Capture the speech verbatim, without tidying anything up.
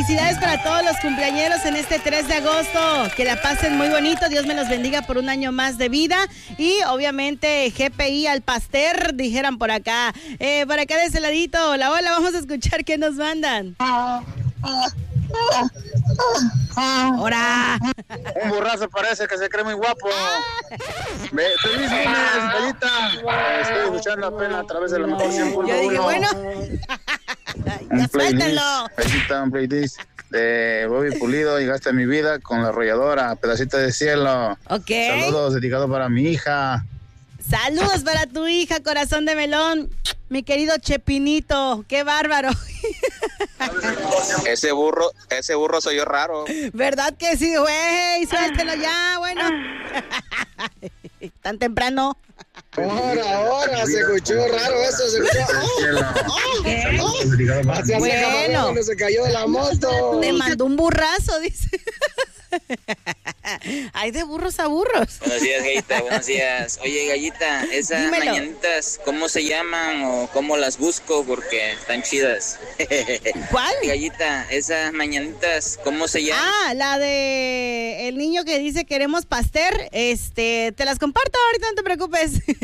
felicidades para todos los cumpleañeros en este tres de agosto. Que la pasen muy bonito. Dios me los bendiga por un año más de vida. Y obviamente G P I al pastel, dijeran por acá. Eh, por acá de ese ladito. Hola, hola, vamos a escuchar qué nos mandan. ¡Hora! Un burrazo parece que se cree muy guapo. Ve, feliz lunes, Gallita. Estoy escuchando apenas a través de la mejor cien punto uno. Yo dije, bueno, ya suéltenlo. Gallita, un playlist de Bobby Pulido. Llegaste a mi vida con la arrolladora, pedacito de cielo. Ok. Saludos, dedicado para mi hija. Saludos para tu hija, corazón de melón. Mi querido Chepinito, qué bárbaro. Ese burro, ese burro soy yo raro. ¿Verdad que sí, güey? Suéltelo ya, bueno. Tan temprano. Ahora, ahora, se escuchó raro eso, se escuchó. Así hacía Bueno. cuando se cayó de la moto. Te mandó un burrazo, dice. Hay de burros a burros. Buenos días, Gallita, buenos días. Oye, Gallita, esas Dímelo. mañanitas, ¿cómo se llaman o cómo las busco? Porque están chidas. ¿Cuál? Gallita, esas mañanitas, ¿cómo se llaman? Ah, la de el niño que dice queremos pastel. Este, te las comparto ahorita, no te preocupes.